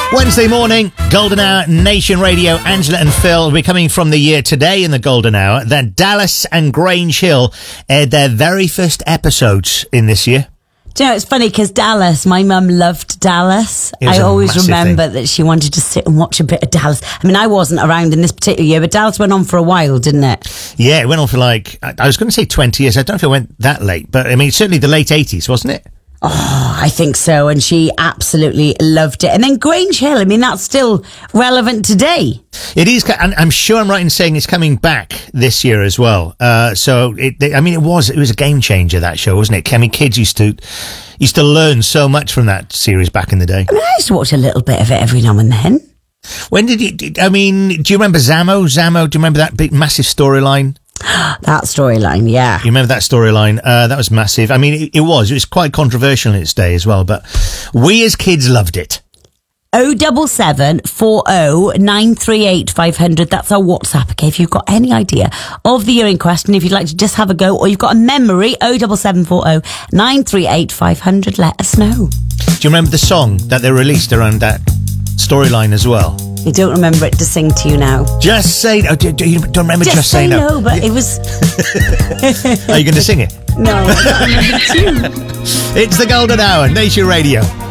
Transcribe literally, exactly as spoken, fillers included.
Wednesday morning, Golden Hour, Nation Radio. Angela and Phil will be coming from the year today in the Golden Hour that Dallas and Grange Hill aired their very first episodes in this year. Do you know, it's funny because Dallas, my mum loved Dallas. I always remember thing. that she wanted to sit and watch a bit of Dallas. I mean, I wasn't around in this particular year, but Dallas went on for a while, didn't it? Yeah, it went on for like, I was going to say twenty years. I don't know if it went that late, but I mean, certainly the late eighties, wasn't it? Oh, I think so. And she absolutely loved it. And then Grange Hill, I mean, that's still relevant today. It is, and I'm sure I'm right in saying it's coming back this year as well. Uh, so, it, I mean, it was it was a game changer, that show, wasn't it? I mean, kids used to used to learn so much from that series back in the day. I mean, I used to watch a little bit of it every now and then. When did you, I mean, do you remember Zamo? Zamo, do you remember that big, massive storyline? That storyline, yeah. You remember that storyline? Uh, that was massive. I mean, it, it was. It was quite controversial in its day as well, but we as kids loved it. oh seven seven four oh nine three eight five hundred. That's our WhatsApp, okay? If you've got any idea of the year in question, if you'd like to just have a go, or you've got a memory, oh seven seven four oh nine three eight five hundred, let us know. Do you remember the song that they released around that storyline as well? I don't remember it to sing to you now. Just say... Oh, do, do you don't remember Just, just Say No? No, but it was... Are you going to sing it? No, I don't remember the tune. It's the Golden Hour, Nation Radio.